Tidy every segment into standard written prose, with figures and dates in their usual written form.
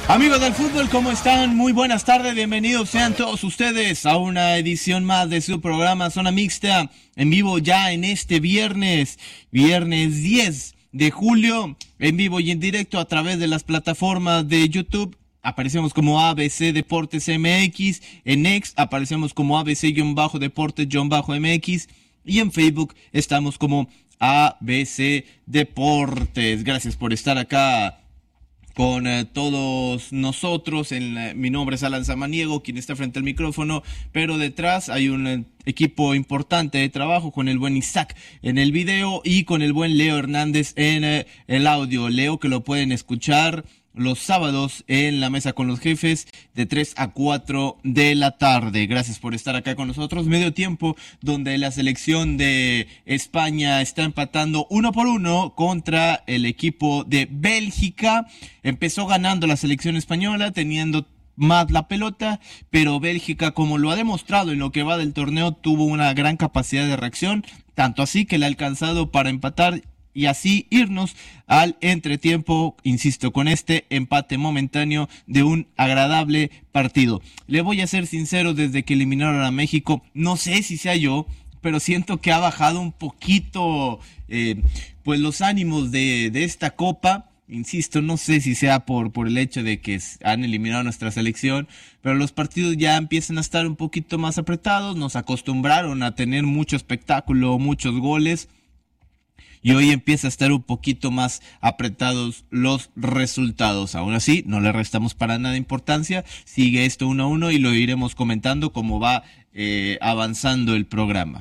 Amigos del fútbol, ¿cómo están? Muy buenas tardes, bienvenidos sean todos ustedes a una edición más de su programa Zona Mixta, en vivo ya en este viernes 10 de julio, en vivo y en directo a través de las plataformas de YouTube. Aparecemos como ABC Deportes MX, en X aparecemos como ABC-Deportes-MX y en Facebook estamos como ABC Deportes. Gracias por estar acá con todos nosotros. Mi nombre es Alan Samaniego, quien está frente al micrófono, pero detrás hay un equipo importante de trabajo con el buen Isaac en el video y con el buen Leo Hernández en el audio. Leo, que lo pueden escuchar los sábados en la mesa con los jefes de 3 a 4 de la tarde. Gracias por estar acá con nosotros. Medio tiempo donde la selección de España está empatando 1-1 contra el equipo de Bélgica. Empezó ganando la selección española, teniendo más la pelota, pero Bélgica, como lo ha demostrado en lo que va del torneo, tuvo una gran capacidad de reacción, tanto así que le ha alcanzado para empatar y así irnos al entretiempo, insisto, con este empate momentáneo de un agradable partido. Le voy a ser sincero, desde que eliminaron a México, no sé si sea yo, pero siento que ha bajado un poquito pues los ánimos de esta copa. Insisto, no sé si sea por el hecho de que han eliminado a nuestra selección, pero los partidos ya empiezan a estar un poquito más apretados. Nos acostumbraron a tener mucho espectáculo, muchos goles, y hoy empieza a estar un poquito más apretados los resultados. Aún así, no le restamos para nada importancia. Sigue esto 1-1 y lo iremos comentando cómo va avanzando el programa.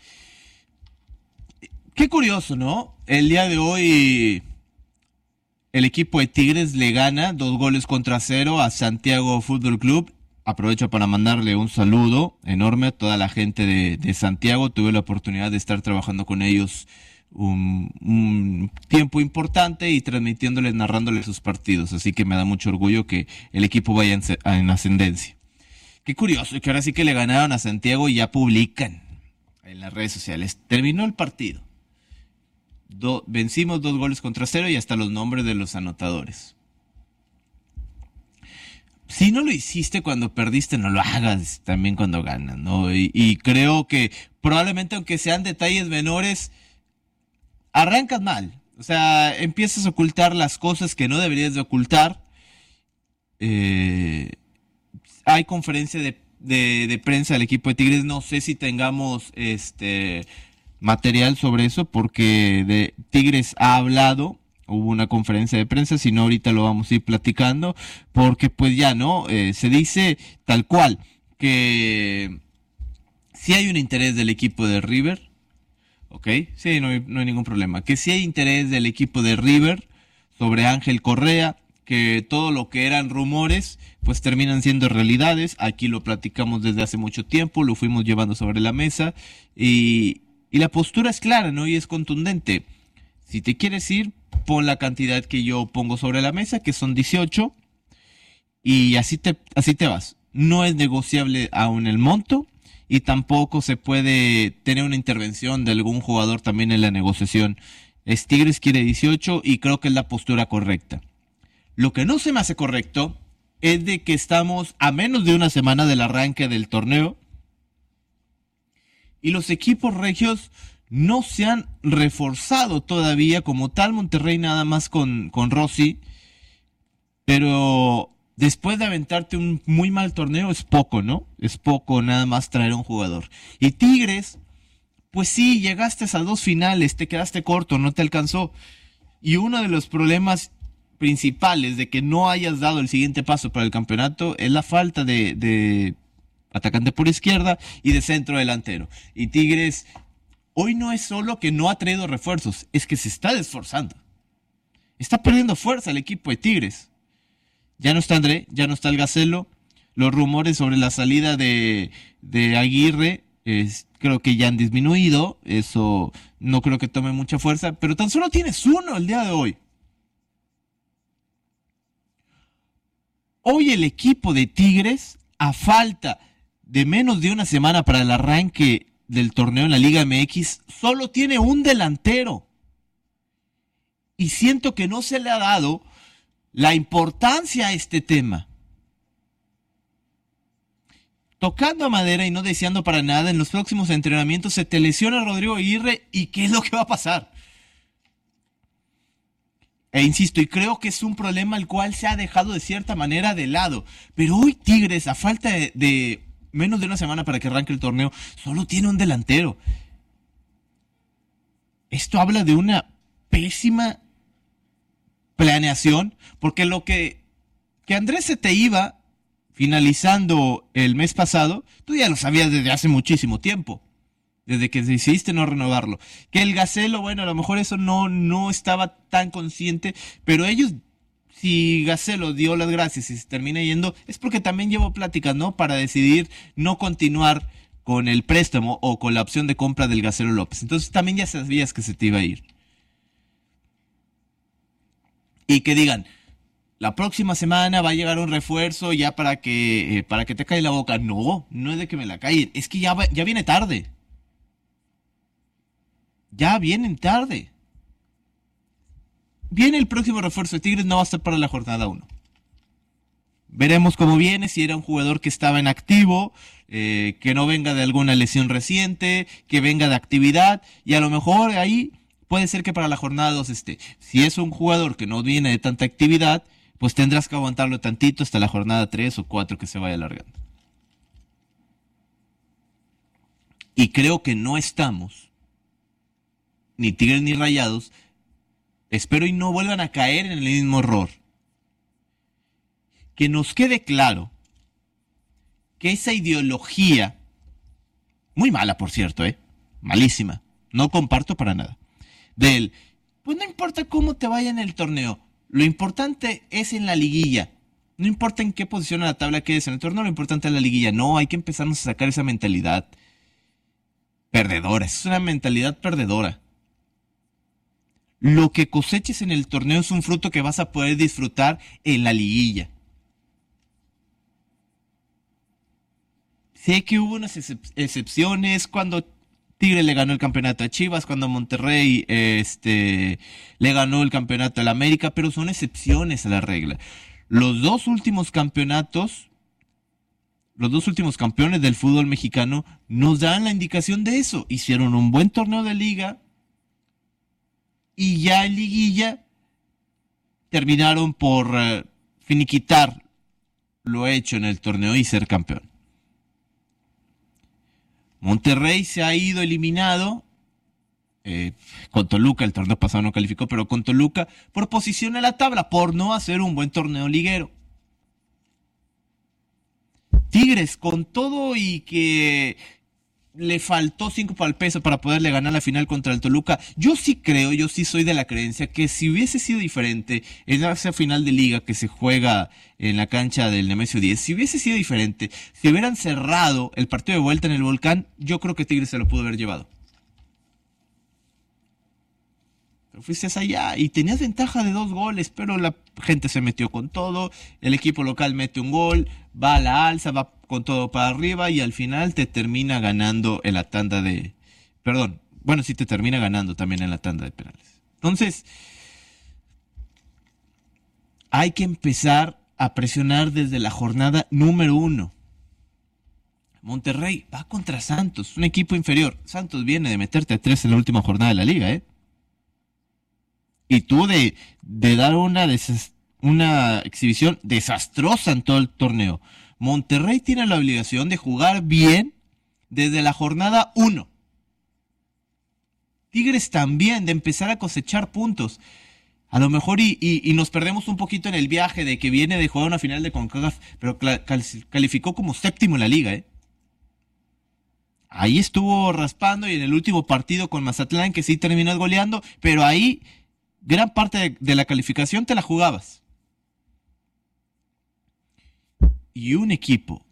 Qué curioso, ¿no? El día de hoy el equipo de Tigres le gana 2-0 a Santiago Fútbol Club. Aprovecho para mandarle un saludo enorme a toda la gente de Santiago. Tuve la oportunidad de estar trabajando con ellos un tiempo importante y transmitiéndoles, narrándoles sus partidos, así que me da mucho orgullo que el equipo vaya en ascendencia. Qué curioso que ahora sí que le ganaron a Santiago y ya publican en las redes sociales: terminó el partido, vencimos 2-0 y hasta los nombres de los anotadores. Si no lo hiciste cuando perdiste, no lo hagas también cuando ganas, ¿no? Y creo que probablemente, aunque sean detalles menores, arrancas mal. O sea, empiezas a ocultar las cosas que no deberías de ocultar. Hay conferencia de prensa del equipo de Tigres. No sé si tengamos material sobre eso, porque de Tigres ha hablado. Hubo una conferencia de prensa, si no ahorita lo vamos a ir platicando, porque pues ya, ¿no? Se dice tal cual que sí hay un interés del equipo de River. Ok, sí, no hay ningún problema. Que sí hay interés del equipo de River sobre Ángel Correa, que todo lo que eran rumores, pues terminan siendo realidades. Aquí lo platicamos desde hace mucho tiempo, lo fuimos llevando sobre la mesa, y la postura es clara, ¿no? Y es contundente. Si te quieres ir, pon la cantidad que yo pongo sobre la mesa, que son 18, y así te vas. No es negociable aún el monto, y tampoco se puede tener una intervención de algún jugador también en la negociación. Tigres quiere 18 y creo que es la postura correcta. Lo que no se me hace correcto es de que estamos a menos de una semana del arranque del torneo y los equipos regios no se han reforzado todavía como tal. Monterrey nada más con Rossi, pero después de aventarte un muy mal torneo es poco, ¿no? Es poco nada más traer un jugador. Y Tigres, pues sí, llegaste a 2 finales, te quedaste corto, no te alcanzó. Y uno de los problemas principales de que no hayas dado el siguiente paso para el campeonato es la falta de atacante por izquierda y de centro delantero. Y Tigres hoy no es solo que no ha traído refuerzos, es que se está desforzando. Está perdiendo fuerza el equipo de Tigres. Ya no está André, ya no está el Gacelo. Los rumores sobre la salida de Aguirre creo que ya han disminuido. Eso no creo que tome mucha fuerza. Pero tan solo tienes uno el día de hoy. Hoy el equipo de Tigres, a falta de menos de una semana para el arranque del torneo en la Liga MX, solo tiene un delantero. Y siento que no se le ha dado la importancia a este tema. Tocando a madera y no deseando para nada, en los próximos entrenamientos se te lesiona Rodrigo Aguirre y ¿qué es lo que va a pasar? E insisto, y creo que es un problema al cual se ha dejado de cierta manera de lado. Pero hoy Tigres, a falta de menos de una semana para que arranque el torneo, solo tiene un delantero. Esto habla de una pésima planeación, porque lo que Andrés se te iba finalizando el mes pasado, tú ya lo sabías desde hace muchísimo tiempo. Desde que decidiste no renovarlo. Que el Gacelo, bueno, a lo mejor eso no estaba tan consciente, pero ellos, si Gacelo dio las gracias y se termina yendo, es porque también llevó pláticas, ¿no? Para decidir no continuar con el préstamo o con la opción de compra del Gacelo López. Entonces también ya sabías que se te iba a ir. Y que digan, la próxima semana va a llegar un refuerzo ya para que te caiga la boca. No es de que me la caigan, es que ya viene tarde. Ya vienen tarde. Viene el próximo refuerzo de Tigres, no va a estar para la jornada 1. Veremos cómo viene, si era un jugador que estaba en activo, que no venga de alguna lesión reciente, que venga de actividad, y a lo mejor ahí puede ser que para la jornada 2 esté. Si es un jugador que no viene de tanta actividad, pues tendrás que aguantarlo tantito hasta la jornada 3 o 4 que se vaya alargando. Y creo que no estamos, ni Tigres ni Rayados, espero y no vuelvan a caer en el mismo error. Que nos quede claro que esa ideología, muy mala por cierto, malísima, no comparto para nada, pues no importa cómo te vaya en el torneo, lo importante es en la liguilla, no importa en qué posición en la tabla quedes en el torneo, lo importante es la liguilla. No, hay que empezarnos a sacar esa mentalidad perdedora, es una mentalidad perdedora. Lo que coseches en el torneo es un fruto que vas a poder disfrutar en la liguilla. Sé que hubo unas excepciones cuando Tigre le ganó el campeonato a Chivas, cuando Monterrey le ganó el campeonato al América, pero son excepciones a la regla. Los dos últimos campeones del fútbol mexicano nos dan la indicación de eso. Hicieron un buen torneo de liga y ya en liguilla terminaron por finiquitar lo hecho en el torneo y ser campeón. Monterrey se ha ido eliminado con Toluca, el torneo pasado no calificó, pero con Toluca por posición en la tabla, por no hacer un buen torneo liguero. Tigres, con todo y que le faltó 5 para el peso para poderle ganar la final contra el Toluca, yo sí soy de la creencia que si hubiese sido diferente en esa final de liga que se juega en la cancha del Nemesio 10, si hubiese sido diferente, si hubieran cerrado el partido de vuelta en el Volcán, yo creo que Tigres se lo pudo haber llevado. Pero fuiste allá y tenías ventaja de 2 goles, pero la gente se metió con todo, el equipo local mete un gol, va a la alza, va con todo para arriba y al final te termina ganando en la tanda de... Perdón, bueno, sí te termina ganando también en la tanda de penales. Entonces, hay que empezar a presionar desde la jornada número 1. Monterrey va contra Santos, un equipo inferior. Santos viene de meterte a 3 en la última jornada de la liga, Y tú de dar una exhibición desastrosa en todo el torneo. Monterrey tiene la obligación de jugar bien desde la jornada 1. Tigres también, de empezar a cosechar puntos. A lo mejor y nos perdemos un poquito en el viaje de que viene de jugar una final de CONCACAF, pero calificó como 7º en la liga, Ahí estuvo raspando y en el último partido con Mazatlán, que sí terminó goleando, pero ahí gran parte de la calificación te la jugabas. Y un equipo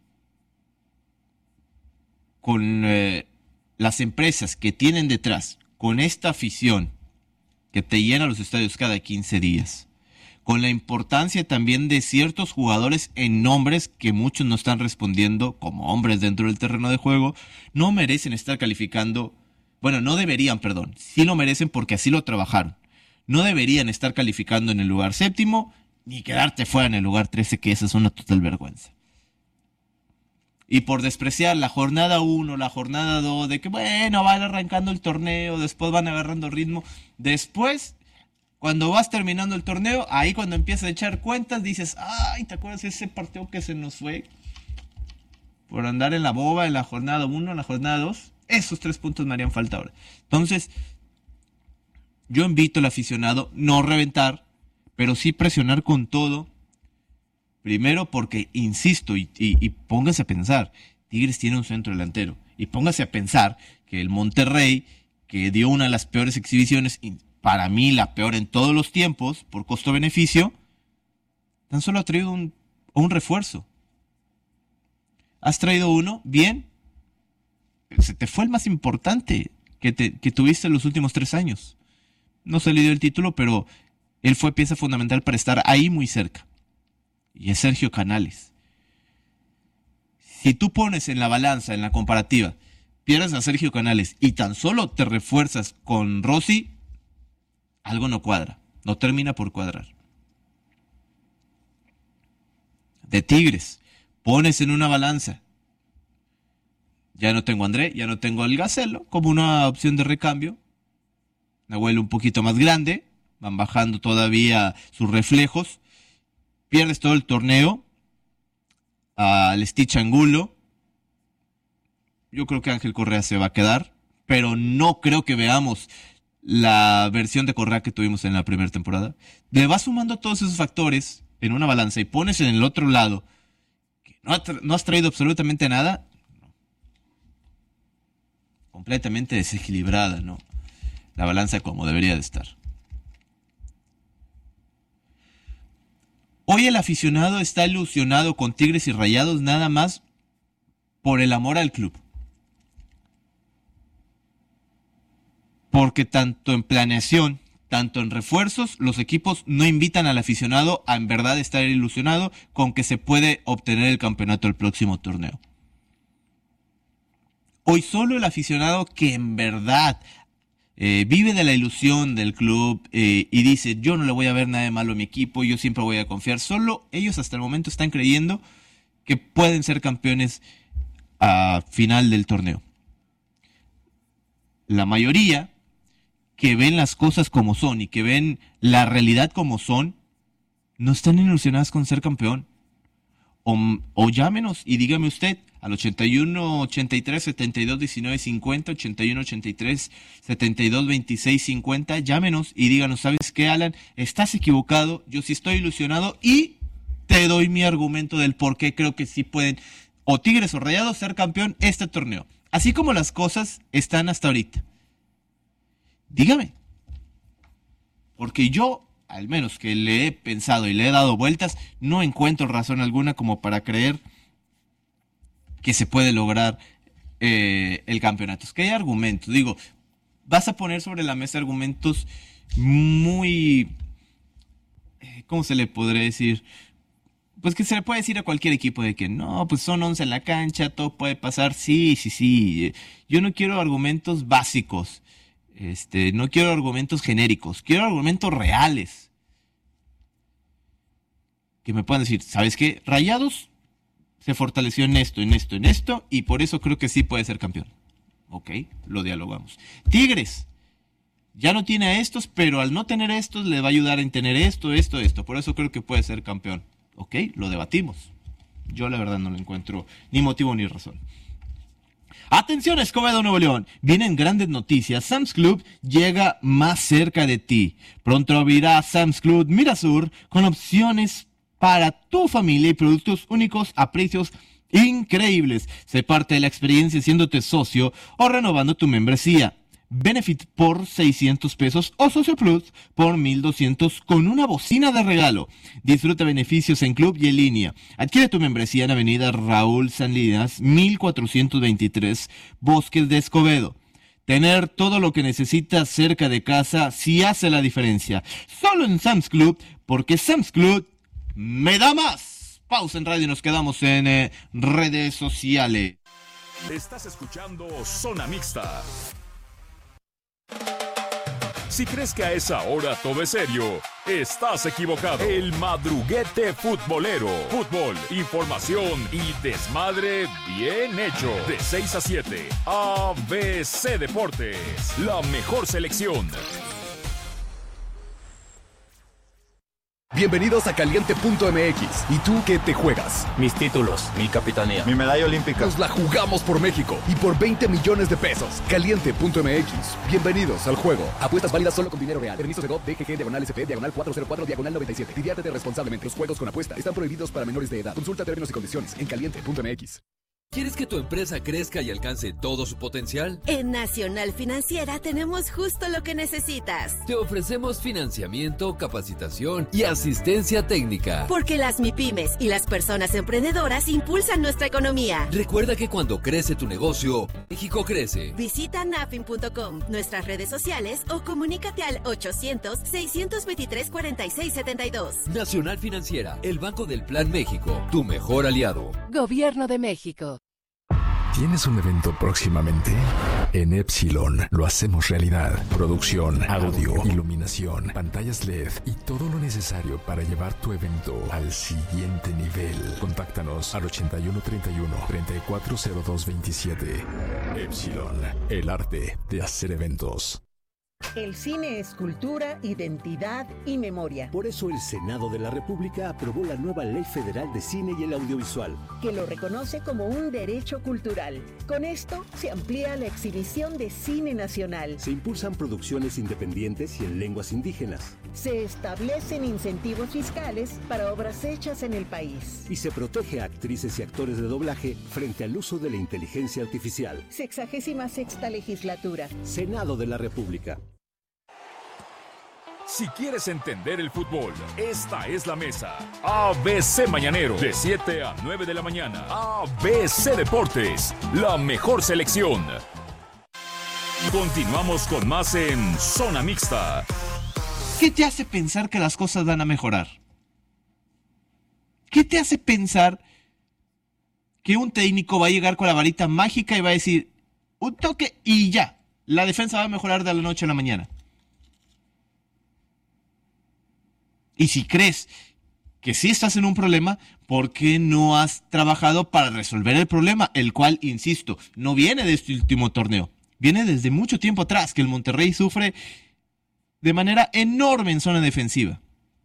con las empresas que tienen detrás, con esta afición que te llena los estadios cada 15 días, con la importancia también de ciertos jugadores en nombres que muchos no están respondiendo como hombres dentro del terreno de juego, no merecen estar calificando, bueno, no deberían, sí lo merecen porque así lo trabajaron, no deberían estar calificando en el lugar 7º ni quedarte fuera en el lugar 13, que esa es una total vergüenza. Y por despreciar la jornada 1, la jornada 2, de que bueno, van arrancando el torneo, después van agarrando ritmo, después, cuando vas terminando el torneo, ahí cuando empiezas a echar cuentas, dices, ay, ¿te acuerdas de ese partido que se nos fue? Por andar en la boba en la jornada 1, en la jornada 2, esos 3 puntos me harían falta ahora. Entonces, yo invito al aficionado no reventar, pero sí presionar con todo. Primero porque, insisto, y póngase a pensar, Tigres tiene un centro delantero. Y póngase a pensar que el Monterrey, que dio una de las peores exhibiciones, y para mí la peor en todos los tiempos, por costo-beneficio, tan solo ha traído un refuerzo. ¿Has traído uno? Bien. Se te fue el más importante que tuviste en los últimos 3 años. No se le dio el título, pero él fue pieza fundamental para estar ahí muy cerca. Y es Sergio Canales. Si tú pones en la balanza, en la comparativa, pierdes a Sergio Canales y tan solo te refuerzas con Rossi, algo no cuadra, no termina por cuadrar. De Tigres, pones en una balanza, ya no tengo a André, ya no tengo al Gacelo, como una opción de recambio, Nahuel un poquito más grande, van bajando todavía sus reflejos, pierdes todo el torneo al Stitch Angulo. Yo creo que Ángel Correa se va a quedar, pero no creo que veamos la versión de Correa que tuvimos en la primera temporada. Le vas sumando todos esos factores en una balanza y pones en el otro lado que no has traído absolutamente nada, completamente desequilibrada, ¿no? La balanza como debería de estar. Hoy el aficionado está ilusionado con Tigres y Rayados nada más por el amor al club. Porque tanto en planeación, tanto en refuerzos, los equipos no invitan al aficionado a en verdad estar ilusionado con que se puede obtener el campeonato el próximo torneo. Hoy solo el aficionado que en verdad vive de la ilusión del club y dice, yo no le voy a ver nada de malo a mi equipo, yo siempre voy a confiar. Solo ellos hasta el momento están creyendo que pueden ser campeones a final del torneo. La mayoría que ven las cosas como son y que ven la realidad como son, no están ilusionadas con ser campeón. O llámenos y dígame usted al 81 83 72 19 50, 81 83 72 26 50, llámenos y díganos, ¿sabes qué, Alan? Estás equivocado, yo sí estoy ilusionado y te doy mi argumento del por qué creo que sí pueden, o Tigres o Rayados, ser campeón este torneo. Así como las cosas están hasta ahorita. Dígame. Porque yo, al menos que le he pensado y le he dado vueltas, no encuentro razón alguna como para creer que se puede lograr el campeonato. Es que hay argumentos, digo, vas a poner sobre la mesa argumentos muy, ¿cómo se le podría decir? Pues que se le puede decir a cualquier equipo de que no, pues son 11 en la cancha, todo puede pasar, sí. Yo no quiero argumentos básicos, no quiero argumentos genéricos, quiero argumentos reales. Que me puedan decir, ¿sabes qué? Rayados se fortaleció en esto, y por eso creo que sí puede ser campeón. Ok, lo dialogamos. Tigres ya no tiene a estos, pero al no tener estos le va a ayudar en tener esto. Por eso creo que puede ser campeón. Ok, lo debatimos. Yo la verdad no le encuentro ni motivo ni razón. Atención, Escobedo, Nuevo León. Vienen grandes noticias. Sam's Club llega más cerca de ti. Pronto abrirá Sam's Club Mirasur con opciones para tu familia y productos únicos a precios increíbles. Sé parte de la experiencia siéndote socio o renovando tu membresía. Benefit por 600 pesos o Socio Plus por 1,200 con una bocina de regalo. Disfruta beneficios en club y en línea. Adquiere tu membresía en Avenida Raúl Salinas, 1423, Bosques de Escobedo. Tener todo lo que necesitas cerca de casa sí hace la diferencia. Solo en Sam's Club, porque Sam's Club me da más. Pausa en radio y nos quedamos en redes sociales. Estás escuchando Zona Mixta. Si crees que a esa hora todo es serio, estás equivocado. El Madruguete Futbolero. Fútbol, información y desmadre bien hecho. De 6 a 7, ABC Deportes. La mejor selección. Bienvenidos a Caliente.mx. ¿Y tú qué te juegas? Mis títulos, mi capitanía, mi medalla olímpica. Nos la jugamos por México y por 20 millones de pesos. Caliente.mx. Bienvenidos al juego. Apuestas válidas solo con dinero real. Permisos de GOV, DGG, /SP, /404, /97. Diviértete responsablemente. Los juegos con apuesta están prohibidos para menores de edad. Consulta términos y condiciones en Caliente.mx. ¿Quieres que tu empresa crezca y alcance todo su potencial? En Nacional Financiera tenemos justo lo que necesitas. Te ofrecemos financiamiento, capacitación y asistencia técnica. Porque las MIPYMES y las personas emprendedoras impulsan nuestra economía. Recuerda que cuando crece tu negocio, México crece. Visita nafin.com, nuestras redes sociales o comunícate al 800-623-4672. Nacional Financiera, el Banco del Plan México, tu mejor aliado. Gobierno de México. ¿Tienes un evento próximamente? En Epsilon lo hacemos realidad. Producción, audio, iluminación, pantallas LED y todo lo necesario para llevar tu evento al siguiente nivel. Contáctanos al 8131-340227. Epsilon, el arte de hacer eventos. El cine es cultura, identidad y memoria. Por eso el Senado de la República aprobó la nueva Ley Federal de Cine y el Audiovisual, que lo reconoce como un derecho cultural. Con esto se amplía la exhibición de cine nacional. Se impulsan producciones independientes y en lenguas indígenas. Se establecen incentivos fiscales para obras hechas en el país. Y se protege a actrices y actores de doblaje frente al uso de la inteligencia artificial. 66ª legislatura. Senado de la República. Si quieres entender el fútbol, esta es la mesa. ABC Mañanero, de 7 a 9 de la mañana. ABC Deportes, la mejor selección. Continuamos con más en Zona Mixta. ¿Qué te hace pensar que las cosas van a mejorar? ¿Qué te hace pensar que un técnico va a llegar con la varita mágica y va a decir un toque y ya, la defensa va a mejorar de la noche a la mañana? Y si crees que sí estás en un problema, ¿por qué no has trabajado para resolver el problema? El cual, insisto, no viene de este último torneo. Viene desde mucho tiempo atrás, que el Monterrey sufre de manera enorme en zona defensiva.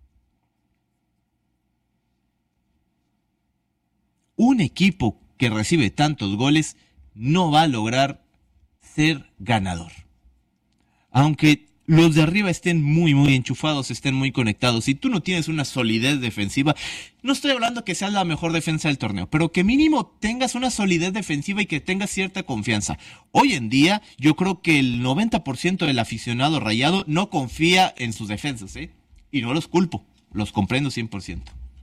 Un equipo que recibe tantos goles no va a lograr ser ganador. Aunque los de arriba estén muy enchufados, estén muy conectados. Si tú no tienes una solidez defensiva, no estoy hablando que seas la mejor defensa del torneo, pero que mínimo tengas una solidez defensiva y que tengas cierta confianza. Hoy en día, yo creo que el 90% del aficionado rayado no confía en sus defensas, ¿eh? Y no los culpo, los comprendo 100%.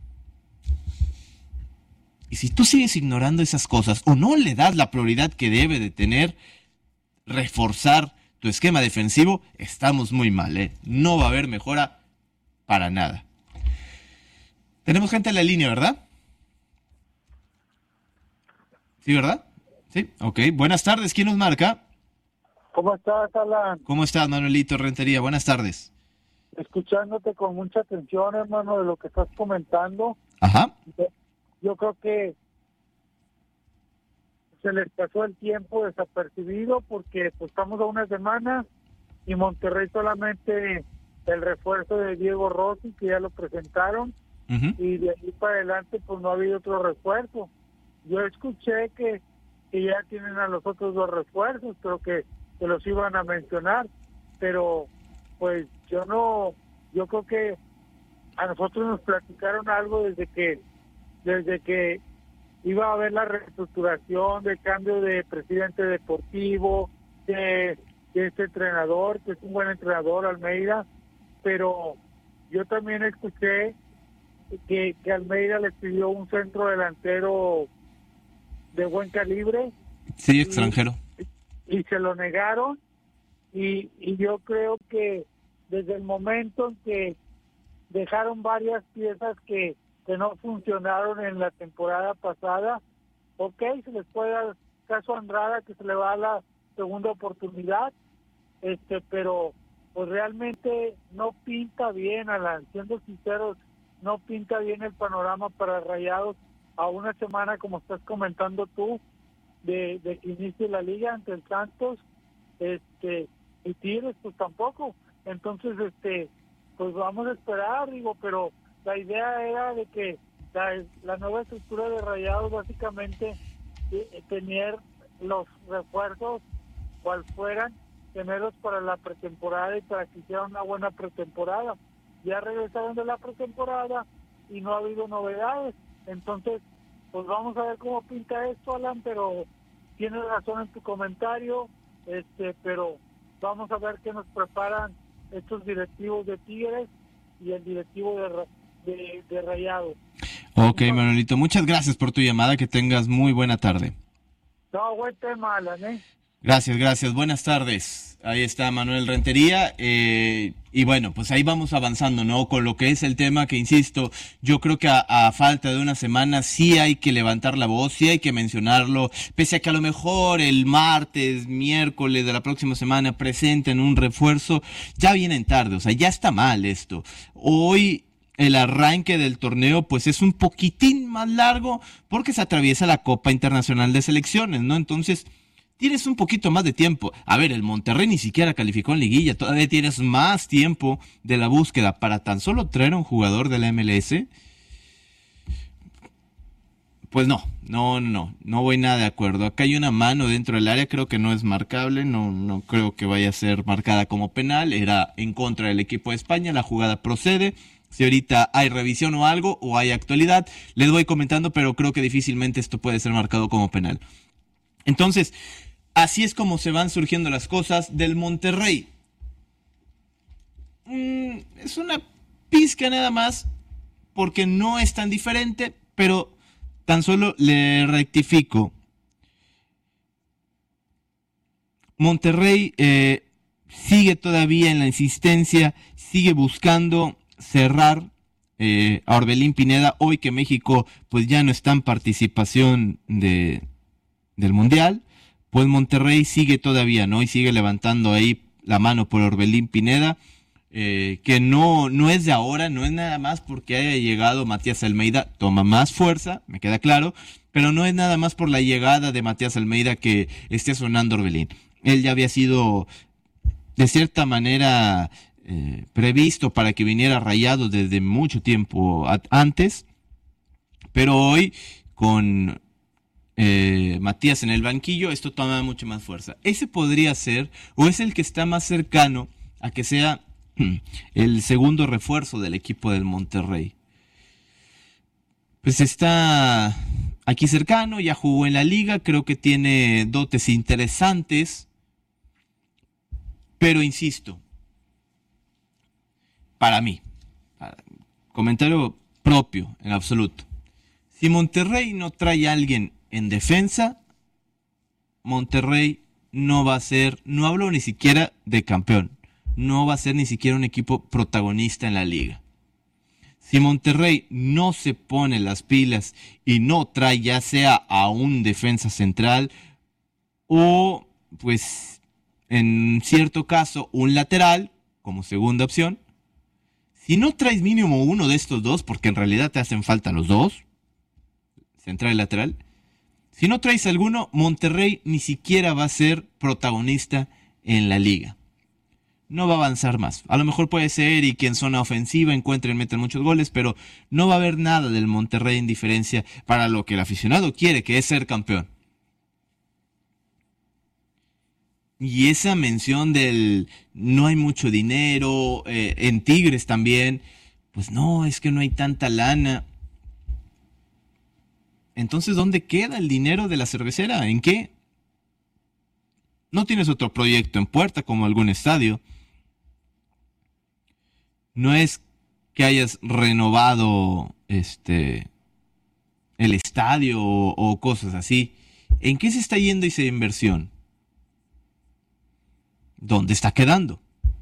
Y si tú sigues ignorando esas cosas o no le das la prioridad que debe de tener, reforzar tu esquema defensivo, estamos muy mal, ¿eh? No va a haber mejora para nada. Tenemos gente en la línea, ¿verdad? ¿Sí, verdad? Sí, ok. Buenas tardes, ¿quién nos marca? ¿Cómo estás, Alan? ¿Cómo estás, Manuelito Rentería? Buenas tardes. Escuchándote con mucha atención, hermano, de lo que estás comentando. Ajá. Yo creo que se les pasó el tiempo desapercibido porque pues estamos a una semana y Monterrey solamente el refuerzo de Diego Rossi, que ya lo presentaron, y de ahí para adelante pues no ha habido otro refuerzo. Yo escuché que ya tienen a los otros dos refuerzos, creo que los iban a mencionar, pero pues yo creo que a nosotros nos platicaron algo desde que iba a haber la reestructuración, de cambio de presidente deportivo, de este entrenador, que es un buen entrenador, Almeida, pero yo también escuché que Almeida les pidió un centro delantero de buen calibre. Sí, extranjero. Y se lo negaron, y yo creo que desde el momento en que dejaron varias piezas que no funcionaron en la temporada pasada, se les puede dar caso a Andrada, que se le va a la segunda oportunidad, pero pues realmente no pinta bien, Alan, siendo sinceros, no pinta bien el panorama para Rayados a una semana, como estás comentando tú, de que inicie la liga ante el Santos, y Tigres pues tampoco. Entonces, pues vamos a esperar, pero la idea era de que la nueva estructura de Rayados básicamente tener los refuerzos, cual fueran, tenerlos para la pretemporada y para que hiciera una buena pretemporada. Ya regresaron de la pretemporada y no ha habido novedades. Entonces, pues vamos a ver cómo pinta esto, Alan, pero tienes razón en tu comentario, pero vamos a ver qué nos preparan estos directivos de Tigres y el directivo de Rayados. Ok, Manuelito, muchas gracias por tu llamada, que tengas muy buena tarde. No, buen tema, Alan, Gracias, buenas tardes. Ahí está Manuel Rentería, y bueno, pues ahí vamos avanzando, ¿no? Con lo que es el tema que, insisto, yo creo que a falta de una semana sí hay que levantar la voz, sí hay que mencionarlo, pese a que a lo mejor el martes, miércoles de la próxima semana presenten un refuerzo, ya vienen tarde, o sea, ya está mal esto. Hoy el arranque del torneo pues es un poquitín más largo porque se atraviesa la Copa Internacional de Selecciones, ¿no? Entonces tienes un poquito más de tiempo. A ver, el Monterrey ni siquiera calificó en liguilla, todavía tienes más tiempo de la búsqueda para tan solo traer a un jugador de la MLS. Pues no voy nada de acuerdo. Acá hay una mano dentro del área, creo que no es marcable, no creo que vaya a ser marcada como penal, era en contra del equipo de España, la jugada procede. Si ahorita hay revisión o algo, o hay actualidad, les voy comentando, pero creo que difícilmente esto puede ser marcado como penal. Entonces, así es como se van surgiendo las cosas del Monterrey. Es una pizca nada más, porque no es tan diferente, pero tan solo le rectifico. Monterrey sigue todavía en la insistencia, sigue buscando cerrar a Orbelín Pineda, hoy que México pues ya no está en participación del Mundial, pues Monterrey sigue todavía, ¿no? Y sigue levantando ahí la mano por Orbelín Pineda, que no es de ahora, no es nada más porque haya llegado Matías Almeida, toma más fuerza, me queda claro, pero no es nada más por la llegada de Matías Almeida que esté sonando Orbelín. Él ya había sido de cierta manera previsto para que viniera Rayados desde mucho tiempo antes, pero hoy con Matías en el banquillo esto toma mucho más fuerza. Ese podría ser, o es el que está más cercano a que sea el segundo refuerzo del equipo del Monterrey. Pues está aquí cercano, ya jugó en la liga, creo que tiene dotes interesantes, pero insisto, para mí, comentario propio en absoluto, si Monterrey no trae a alguien en defensa, Monterrey no va a ser, no hablo ni siquiera de campeón, no va a ser ni siquiera un equipo protagonista en la liga. Si Monterrey no se pone las pilas y no trae ya sea a un defensa central o pues en cierto caso un lateral como segunda opción, si no traes mínimo uno de estos dos, porque en realidad te hacen falta los dos, central y lateral, si no traes alguno, Monterrey ni siquiera va a ser protagonista en la liga. No va a avanzar más. A lo mejor puede ser y que en zona ofensiva encuentren, meten muchos goles, pero no va a haber nada del Monterrey en diferencia para lo que el aficionado quiere, que es ser campeón. Y esa mención del no hay mucho dinero, en Tigres también, pues no, es que no hay tanta lana. Entonces, ¿dónde queda el dinero de la cervecera? ¿En qué? No tienes otro proyecto en puerta como algún estadio. No es que hayas renovado el estadio o cosas así. ¿En qué se está yendo esa inversión? ¿Dónde está quedando?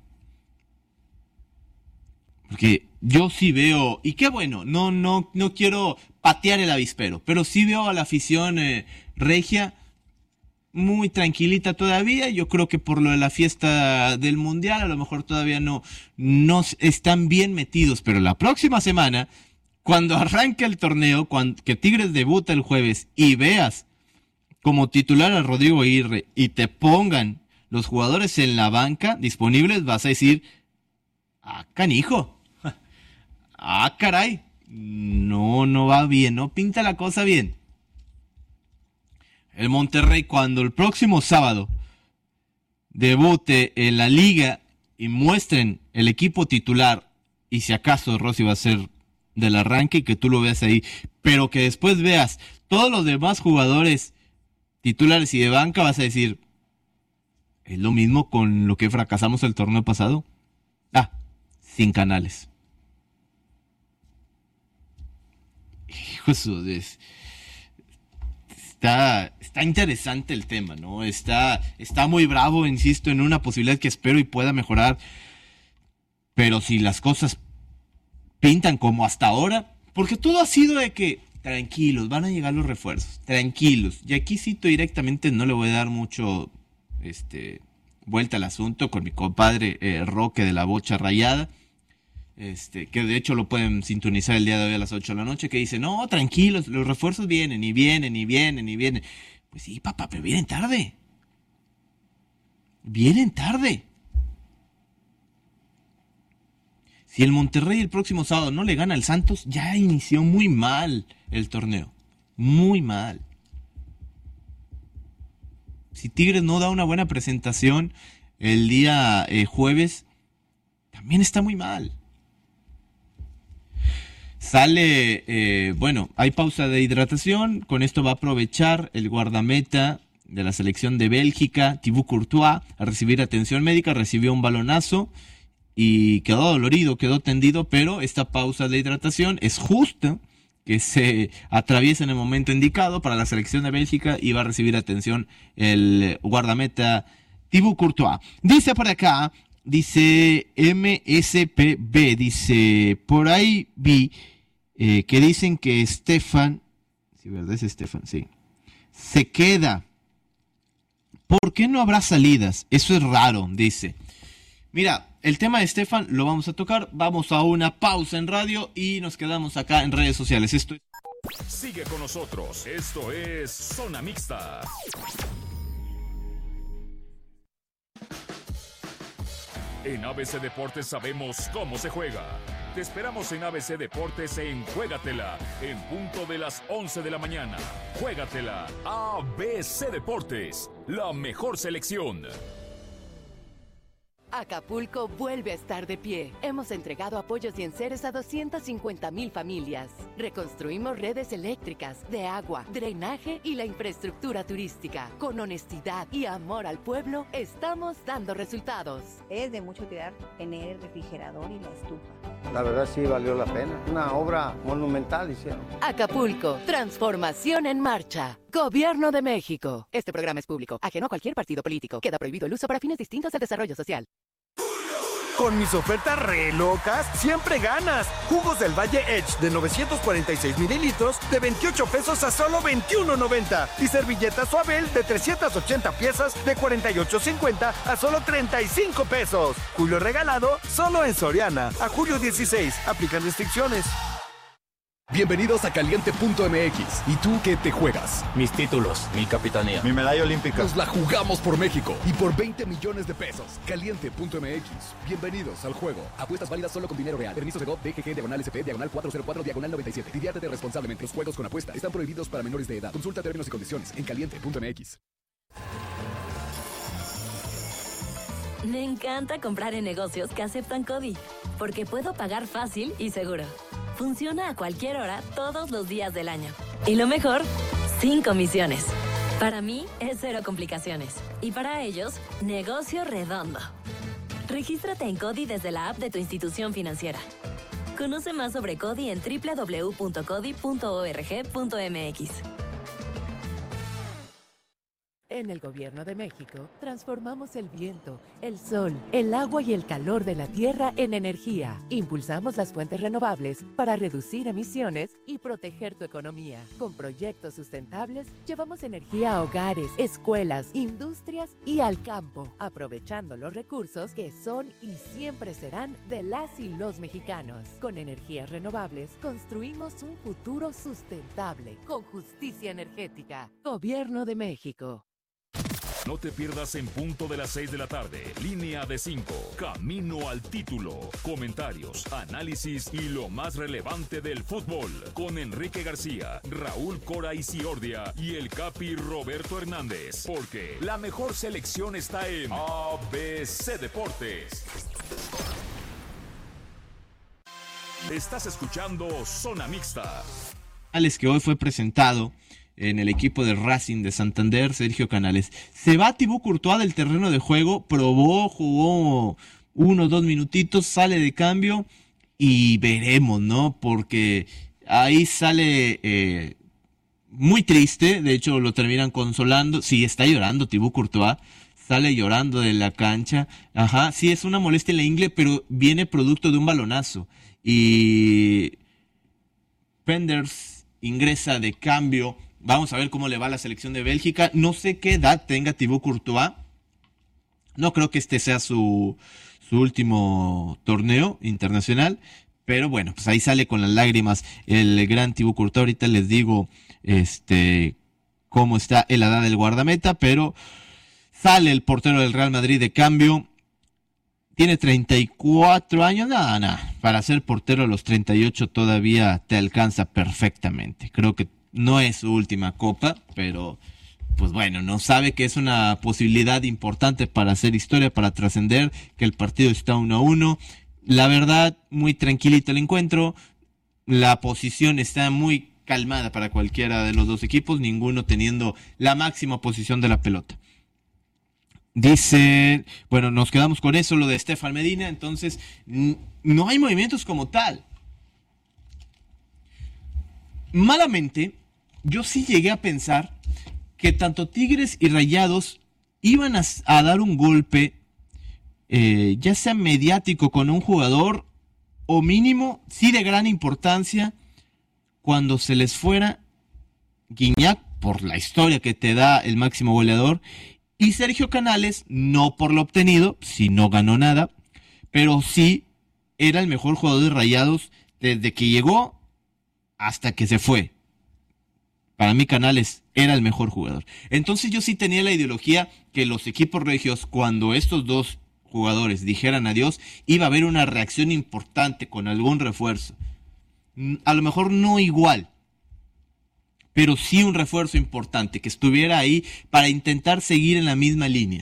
Porque yo sí veo, y qué bueno, no quiero patear el avispero, pero sí veo a la afición regia muy tranquilita todavía. Yo creo que por lo de la fiesta del Mundial, a lo mejor todavía no están bien metidos, pero la próxima semana, cuando arranque el torneo, que Tigres debuta el jueves y veas como titular a Rodrigo Aguirre y te pongan los jugadores en la banca disponibles, vas a decir, canijo, caray, no va bien, no pinta la cosa bien. El Monterrey, cuando el próximo sábado debute en la liga y muestren el equipo titular, y si acaso Rossi va a ser del arranque y que tú lo veas ahí, pero que después veas todos los demás jugadores titulares y de banca, vas a decir, ¿es lo mismo con lo que fracasamos el torneo pasado? Sin Canales. Hijo de... Está interesante el tema, ¿no? Está muy bravo, insisto, en una posibilidad que espero y pueda mejorar. Pero si las cosas pintan como hasta ahora, porque todo ha sido de que, tranquilos, van a llegar los refuerzos, tranquilos. Y aquí cito directamente, no le voy a dar mucho vuelta al asunto con mi compadre Roque de la Bocha Rayada. Que de hecho lo pueden sintonizar el día de hoy a las 8 de la noche, que dice, no, tranquilos, los refuerzos vienen, y vienen, y vienen, y vienen. Pues sí, papá, pero vienen tarde. Vienen tarde. Si el Monterrey el próximo sábado no le gana al Santos, ya inició muy mal el torneo. Muy mal. Si Tigres no da una buena presentación el día jueves, también está muy mal. Sale, hay pausa de hidratación, con esto va a aprovechar el guardameta de la selección de Bélgica, Thibaut Courtois, a recibir atención médica, recibió un balonazo y quedó dolorido, quedó tendido, pero esta pausa de hidratación es justa, que se atraviesa en el momento indicado para la selección de Bélgica y va a recibir atención el guardameta Thibaut Courtois. Dice por acá, dice MSPB, dice, por ahí vi que dicen que Estefan, sí, ¿verdad? Es Estefan, sí, se queda. ¿Por qué no habrá salidas? Eso es raro, dice. Mira, el tema de Estefan lo vamos a tocar, vamos a una pausa en radio y nos quedamos acá en redes sociales. Sigue con nosotros, esto es Zona Mixta. En ABC Deportes sabemos cómo se juega. Te esperamos en ABC Deportes en Juégatela, en punto de las 11 de la mañana. Juégatela, ABC Deportes, la mejor selección. Acapulco vuelve a estar de pie. Hemos entregado apoyos y enseres a 250,000 familias. Reconstruimos redes eléctricas, de agua, drenaje y la infraestructura turística. Con honestidad y amor al pueblo, estamos dando resultados. Es de mucho cuidar tener el refrigerador y la estufa. La verdad sí valió la pena. Una obra monumental hicieron. Acapulco, transformación en marcha. Gobierno de México. Este programa es público, ajeno a cualquier partido político. Queda prohibido el uso para fines distintos al desarrollo social. Con mis ofertas re locas, siempre ganas. Jugos del Valle Edge de 946 mililitros de 28 pesos a solo 21.90. Y servilletas Suabel de 380 piezas de 48.50 a solo 35 pesos. Julio regalado solo en Soriana. A julio 16. Aplican restricciones. Bienvenidos a Caliente.mx. ¿Y tú qué te juegas? Mis títulos, mi capitanía, mi medalla olímpica. Nos la jugamos por México y por 20 millones de pesos. Caliente.mx. Bienvenidos al juego. Apuestas válidas solo con dinero real. Permiso de GOV, DGG, /SP, /404, /97. Diviértete responsablemente. Los juegos con apuesta están prohibidos para menores de edad. Consulta términos y condiciones en Caliente.mx. Me encanta comprar en negocios que aceptan CODI, porque puedo pagar fácil y seguro. Funciona a cualquier hora, todos los días del año. Y lo mejor, sin comisiones. Para mí, es cero complicaciones. Y para ellos, negocio redondo. Regístrate en CODI desde la app de tu institución financiera. Conoce más sobre CODI en www.codi.org.mx. En el Gobierno de México, transformamos el viento, el sol, el agua y el calor de la tierra en energía. Impulsamos las fuentes renovables para reducir emisiones y proteger tu economía. Con proyectos sustentables, llevamos energía a hogares, escuelas, industrias y al campo, aprovechando los recursos que son y siempre serán de las y los mexicanos. Con energías renovables, construimos un futuro sustentable, con justicia energética. Gobierno de México. No te pierdas En punto de las 6 de la tarde, Línea de 5, Camino al Título. Comentarios, análisis y lo más relevante del fútbol. Con Enrique García, Raúl Cora Isiordia y el Capi Roberto Hernández. Porque la mejor selección está en ABC Deportes. Estás escuchando Zona Mixta. Que hoy fue presentado en el equipo de Racing de Santander, Sergio Canales. Se va Thibaut Courtois del terreno de juego, jugó 1 o 2 minutitos, sale de cambio y veremos, ¿no? Porque ahí sale muy triste, de hecho lo terminan consolando. Sí, está llorando Thibaut Courtois, sale llorando de la cancha. Ajá, sí, es una molestia en la ingle, pero viene producto de un balonazo. Y Penders ingresa de cambio. Vamos a ver cómo le va a la selección de Bélgica. No sé qué edad tenga Thibaut Courtois. No creo que este sea su último torneo internacional. Pero bueno, pues ahí sale con las lágrimas el gran Thibaut Courtois. Ahorita les digo cómo está en la edad del guardameta. Pero sale el portero del Real Madrid de cambio. Tiene 34 años. Nada. Para ser portero a los 38 todavía te alcanza perfectamente. Creo que no es su última copa, pero pues bueno, no sabe que es una posibilidad importante para hacer historia, para trascender, que el partido está 1-1. La verdad, muy tranquilito el encuentro. La posición está muy calmada para cualquiera de los dos equipos, ninguno teniendo la máxima posición de la pelota. Dice, bueno, nos quedamos con eso, lo de Estefan Medina, entonces no hay movimientos como tal. Malamente, yo sí llegué a pensar que tanto Tigres y Rayados iban a dar un golpe, ya sea mediático con un jugador, o mínimo, sí de gran importancia, cuando se les fuera Gignac, por la historia que te da el máximo goleador, y Sergio Canales, no por lo obtenido, si no ganó nada, pero sí era el mejor jugador de Rayados desde que llegó hasta que se fue. Para mí Canales era el mejor jugador. Entonces yo sí tenía la ideología que los equipos regios, cuando estos dos jugadores dijeran adiós, iba a haber una reacción importante con algún refuerzo. A lo mejor no igual, pero sí un refuerzo importante, que estuviera ahí para intentar seguir en la misma línea.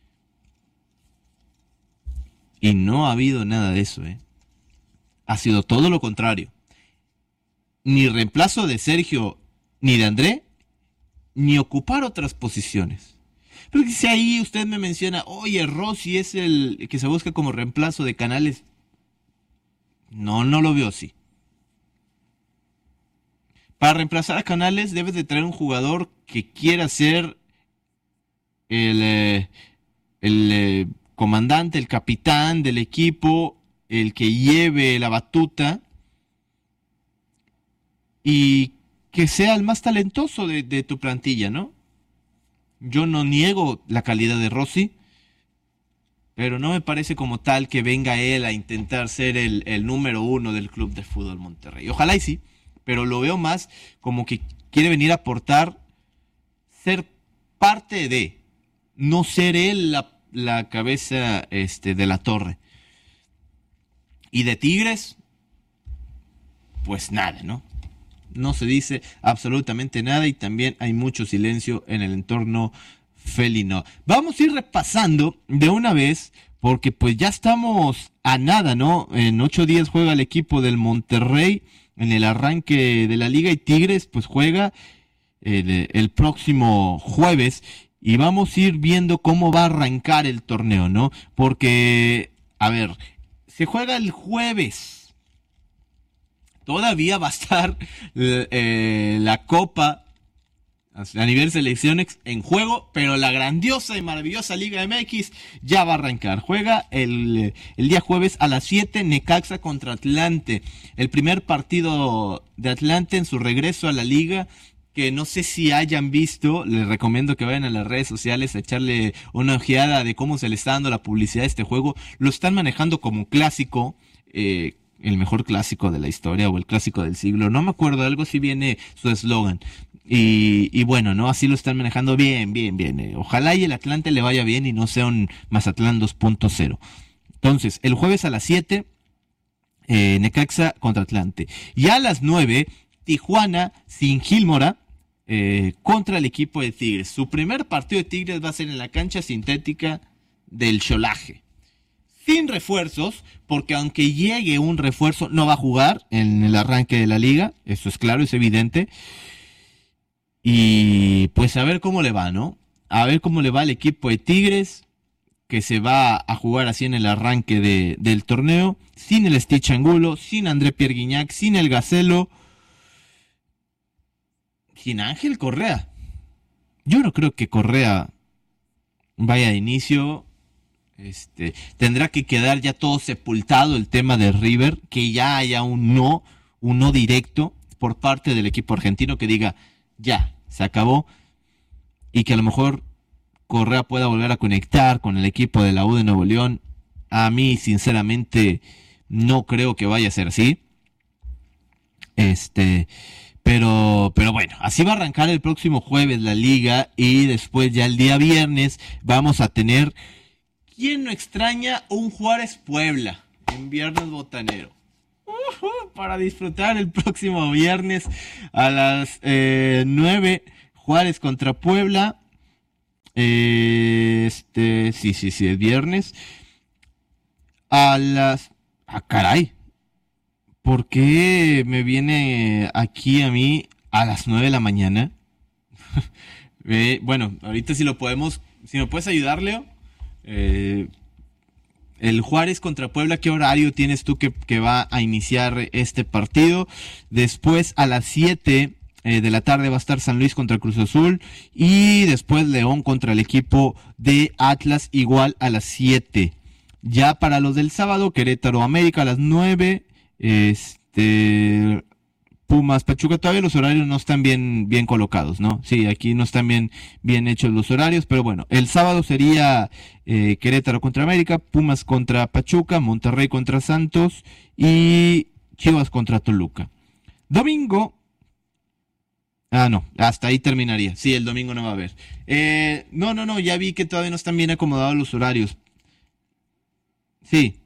Y no ha habido nada de eso, Ha sido todo lo contrario. Ni reemplazo de Sergio ni de André, ni ocupar otras posiciones. Pero si ahí usted me menciona, oye, Rossi es el que se busca como reemplazo de Canales. No lo veo así. Para reemplazar a Canales debes de traer un jugador que quiera ser el comandante, el capitán del equipo, el que lleve la batuta y que sea el más talentoso de tu plantilla, ¿no? Yo no niego la calidad de Rossi, pero no me parece como tal que venga él a intentar ser el número 1 del Club de Fútbol Monterrey. Ojalá y sí, pero lo veo más como que quiere venir a aportar, ser parte de, no ser él la cabeza de la torre. Y de Tigres, pues nada, ¿no? No se dice absolutamente nada y también hay mucho silencio en el entorno felino. Vamos a ir repasando de una vez porque pues ya estamos a nada, ¿no? En 8 días juega el equipo del Monterrey en el arranque de la liga y Tigres pues juega el próximo jueves y vamos a ir viendo cómo va a arrancar el torneo, ¿no? Porque, a ver, se juega el jueves. Todavía va a estar la Copa a nivel selecciones en juego, pero la grandiosa y maravillosa Liga MX ya va a arrancar. Juega el día jueves a las 7 Necaxa contra Atlante. El primer partido de Atlante en su regreso a la liga, que no sé si hayan visto, les recomiendo que vayan a las redes sociales a echarle una ojeada de cómo se le está dando la publicidad a este juego. Lo están manejando como clásico, el mejor clásico de la historia o el clásico del siglo, no me acuerdo, algo así viene su eslogan. Y bueno, ¿no? Así lo están manejando bien. Ojalá y el Atlante le vaya bien y no sea un Mazatlán 2.0. Entonces, el jueves a las 7, Necaxa contra Atlante. Y a las 9, Tijuana sin Gil Mora, contra el equipo de Tigres. Su primer partido de Tigres va a ser en la cancha sintética del Xolaje. Sin refuerzos, porque aunque llegue un refuerzo, no va a jugar en el arranque de la liga. Eso es claro, es evidente. Y pues a ver cómo le va, ¿no? A ver cómo le va al equipo de Tigres, que se va a jugar así en el arranque del torneo, sin el Stitch Angulo, sin André Pierre Guignac, sin el Gacelo, sin Ángel Correa. Yo no creo que Correa vaya de inicio. Tendrá que quedar ya todo sepultado el tema de River, que ya haya un no directo por parte del equipo argentino que diga, ya, se acabó, y que a lo mejor Correa pueda volver a conectar con el equipo de la U de Nuevo León. A mí, sinceramente, no creo que vaya a ser así. Pero bueno, así va a arrancar el próximo jueves la liga, y después ya el día viernes vamos a tener, ¿quién no extraña un Juárez Puebla en Viernes Botanero? Para disfrutar el próximo viernes a las 9, Juárez contra Puebla. Sí, es viernes. A las... caray. ¿Por qué me viene aquí a mí a las 9 de la mañana? Bueno, ahorita si me puedes ayudar, Leo. El Juárez contra Puebla, ¿qué horario tienes tú que va a iniciar este partido? Después a las 7 de la tarde va a estar San Luis contra Cruz Azul, y después León contra el equipo de Atlas, igual a las 7. Ya para los del sábado, Querétaro América a las 9, Pumas Pachuca. Todavía los horarios no están bien colocados, ¿no? Sí, aquí no están bien hechos los horarios, pero bueno, el sábado sería Querétaro contra América, Pumas contra Pachuca, Monterrey contra Santos y Chivas contra Toluca. Domingo, no, hasta ahí terminaría. Sí, el domingo no va a haber. No, ya vi que todavía no están bien acomodados los horarios. Sí.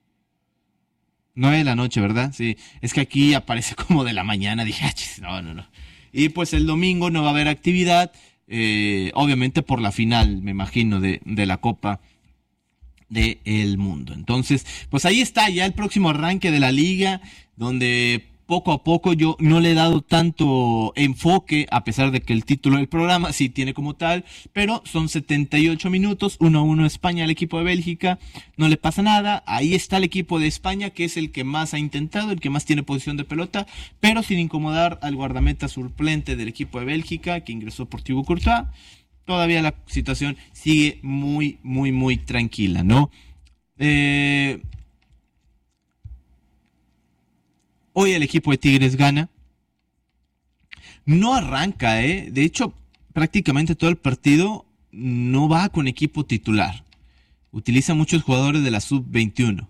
9 de la noche, ¿verdad? Sí, es que aquí aparece como de la mañana, dije, no. Y pues el domingo no va a haber actividad, obviamente por la final, me imagino, de la Copa del Mundo. Entonces, pues ahí está ya el próximo arranque de la liga, donde poco a poco yo no le he dado tanto enfoque, a pesar de que el título del programa sí tiene como tal, pero son 78 minutos, 1-1 España al equipo de Bélgica, no le pasa nada. Ahí está el equipo de España, que es el que más ha intentado, el que más tiene posición de pelota, pero sin incomodar al guardameta suplente del equipo de Bélgica, que ingresó por Thibaut Courtois. Todavía la situación sigue muy tranquila, ¿no? Hoy el equipo de Tigres gana. No arranca, de hecho, prácticamente todo el partido no va con equipo titular. Utiliza muchos jugadores de la sub-21.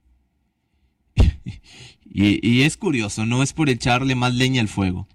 y es curioso, no es por echarle más leña al fuego.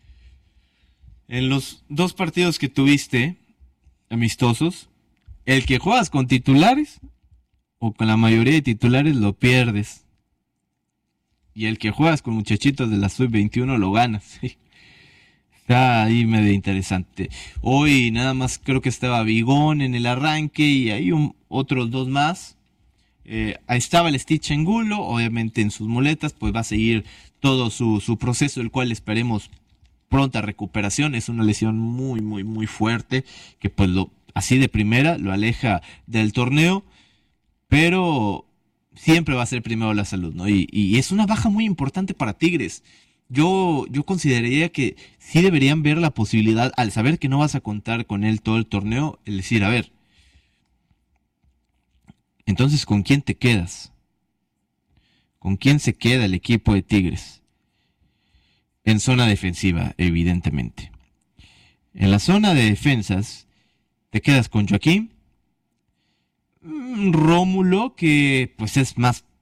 En los 2 partidos que tuviste, amistosos, el que juegas con titulares o con la mayoría de titulares lo pierdes. Y el que juegas con muchachitos de la sub-21 lo ganas. ¿Sí? Está ahí medio interesante. Hoy nada más creo que estaba Vigón en el arranque y hay otros 2 más. Ahí estaba el Stitch Angulo, obviamente en sus muletas, pues va a seguir todo su proceso, el cual esperemos pronta recuperación. Es una lesión muy fuerte, que pues así de primera lo aleja del torneo, pero siempre va a ser primero la salud, ¿no? Y es una baja muy importante para Tigres. yo consideraría que sí deberían ver la posibilidad, al saber que no vas a contar con él todo el torneo, el decir, a ver, entonces, ¿con quién te quedas? ¿Con quién se queda el equipo de Tigres? En zona defensiva, evidentemente. En la zona de defensas, te quedas con Joaquín, Rómulo, que pues es más